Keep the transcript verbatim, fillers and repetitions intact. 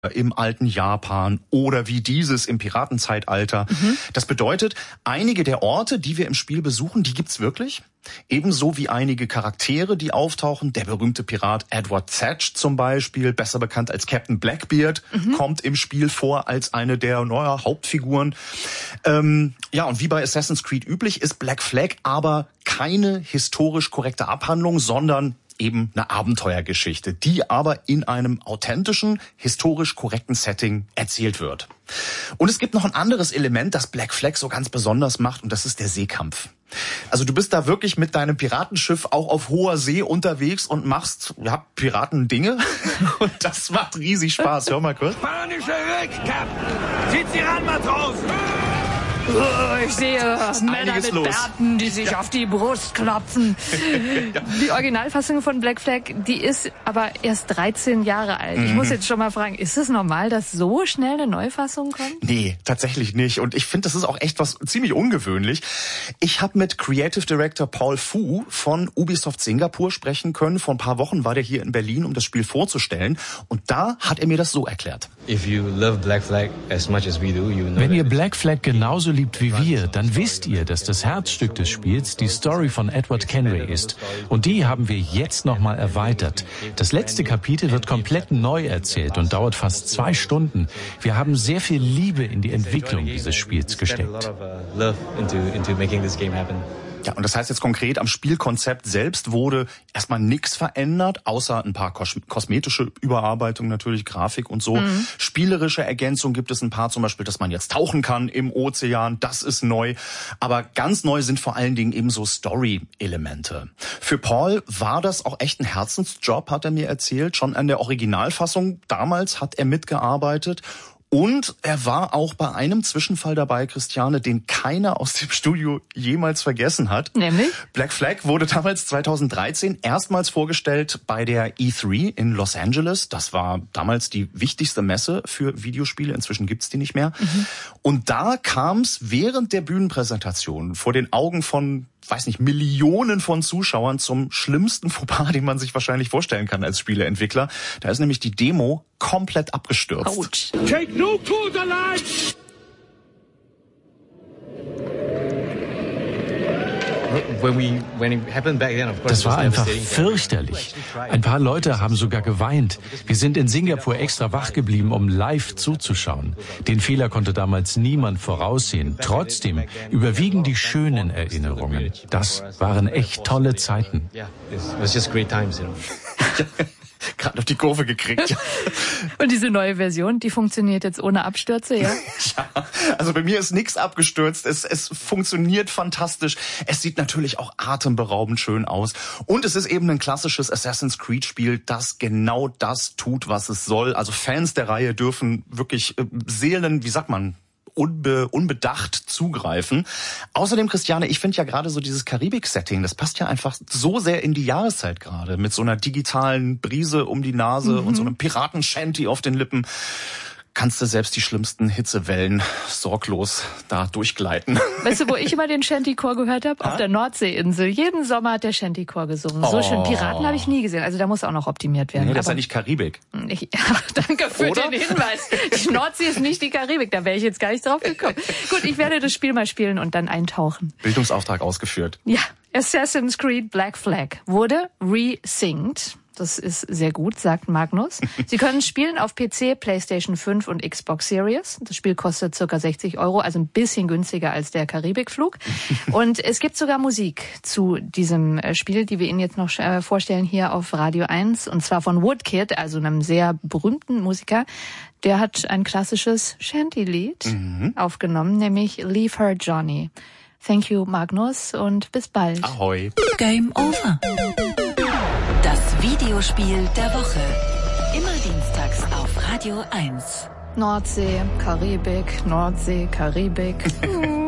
im alten Japan oder wie dieses im Piratenzeitalter. Mhm. Das bedeutet, einige der Orte, die wir im Spiel besuchen, die gibt's wirklich. Ebenso wie einige Charaktere, die auftauchen. Der berühmte Pirat Edward Thatch zum Beispiel, besser bekannt als Captain Blackbeard, mhm. kommt im Spiel vor als eine der neuer Hauptfiguren. Ähm, ja, und wie bei Assassin's Creed üblich ist Black Flag aber keine historisch korrekte Abhandlung, sondern eben eine Abenteuergeschichte, die aber in einem authentischen, historisch korrekten Setting erzählt wird. Und es gibt noch ein anderes Element, das Black Flag so ganz besonders macht, und das ist der Seekampf. Also du bist da wirklich mit deinem Piratenschiff auch auf hoher See unterwegs und machst ja, Piratendinge. Und das macht riesig Spaß. Hör mal kurz. Spanische Rückkap! Zieht sie ran, Matrosen! Oh, ich sehe Männer mit los. Bärten, die sich ja. auf die Brust klopfen. ja. Die Originalfassung von Black Flag, die ist aber erst dreizehn Jahre alt. Mhm. Ich muss jetzt schon mal fragen, ist es normal, dass so schnell eine Neufassung kommt? Nee, tatsächlich nicht. Und ich finde, das ist auch echt was ziemlich ungewöhnlich. Ich habe mit Creative Director Paul Fu von Ubisoft Singapur sprechen können. Vor ein paar Wochen war der hier in Berlin, um das Spiel vorzustellen. Und da hat er mir das so erklärt. If you love Black Flag as much as we do, you know. Wenn ihr Black Flag genauso liebt wie wir, dann wisst ihr, dass das Herzstück des Spiels die Story von Edward Kenway ist. Und die haben wir jetzt nochmal erweitert. Das letzte Kapitel wird komplett neu erzählt und dauert fast zwei Stunden. Wir haben sehr viel Liebe in die Entwicklung dieses Spiels gesteckt. Ja, und das heißt jetzt konkret, am Spielkonzept selbst wurde erstmal nichts verändert, außer ein paar kos- kosmetische Überarbeitungen natürlich, Grafik und so. Mhm. Spielerische Ergänzung gibt es ein paar, zum Beispiel, dass man jetzt tauchen kann im Ozean, das ist neu. Aber ganz neu sind vor allen Dingen eben so Story-Elemente. Für Paul war das auch echt ein Herzensjob, hat er mir erzählt. Schon an der Originalfassung damals hat er mitgearbeitet. Und er war auch bei einem Zwischenfall dabei, Christiane, den keiner aus dem Studio jemals vergessen hat. Nämlich? Black Flag wurde damals zweitausenddreizehn erstmals vorgestellt bei der E drei in Los Angeles. Das war damals die wichtigste Messe für Videospiele. Inzwischen gibt's die nicht mehr. Mhm. Und da kam's während der Bühnenpräsentation vor den Augen von weiß nicht, Millionen von Zuschauern zum schlimmsten Fauxpas, den man sich wahrscheinlich vorstellen kann als Spieleentwickler. Da ist nämlich die Demo komplett abgestürzt. Ouch. Take no to the light! Das war einfach fürchterlich. Ein paar Leute haben sogar geweint. Wir sind in Singapur extra wach geblieben, um live zuzuschauen. Den Fehler konnte damals niemand voraussehen. Trotzdem überwiegen die schönen Erinnerungen. Das waren echt tolle Zeiten. Gerade auf die Kurve gekriegt. Ja. Und diese neue Version, die funktioniert jetzt ohne Abstürze, ja? Ja, also bei mir ist nichts abgestürzt. Es, es funktioniert fantastisch. Es sieht natürlich auch atemberaubend schön aus. Und es ist eben ein klassisches Assassin's Creed Spiel, das genau das tut, was es soll. Also Fans der Reihe dürfen wirklich äh, Seelen, wie sagt man, Unbe, unbedacht zugreifen. Außerdem, Christiane, ich finde ja gerade so dieses Karibik-Setting, das passt ja einfach so sehr in die Jahreszeit gerade. Mit so einer digitalen Brise um die Nase mhm. und so einem Piraten-Shanty auf den Lippen. Kannst du selbst die schlimmsten Hitzewellen sorglos da durchgleiten. Weißt du, wo ich immer den Shantychor gehört habe? Auf der Nordseeinsel. Jeden Sommer hat der Shantychor gesungen. So oh. schön. Piraten habe ich nie gesehen. Also da muss auch noch optimiert werden. Nee, das ist ja nicht Karibik. Ich, ja, danke für Oder? den Hinweis. Die Nordsee ist nicht die Karibik. Da wäre ich jetzt gar nicht drauf gekommen. Gut, ich werde das Spiel mal spielen und dann eintauchen. Bildungsauftrag ausgeführt. Ja. Assassin's Creed Black Flag wurde resynced. Das ist sehr gut, sagt Magnus. Sie können spielen auf P C, PlayStation fünf und Xbox Series. Das Spiel kostet circa sechzig Euro, also ein bisschen günstiger als der Karibikflug. Und es gibt sogar Musik zu diesem Spiel, die wir Ihnen jetzt noch vorstellen hier auf Radio eins. Und zwar von Woodkid, also einem sehr berühmten Musiker. Der hat ein klassisches Shanty-Lied mhm. aufgenommen, nämlich Leave Her Johnny. Thank you, Magnus, und bis bald. Ahoi. Game over. Das Videospiel der Woche. Immer dienstags auf Radio eins. Nordsee, Karibik, Nordsee, Karibik.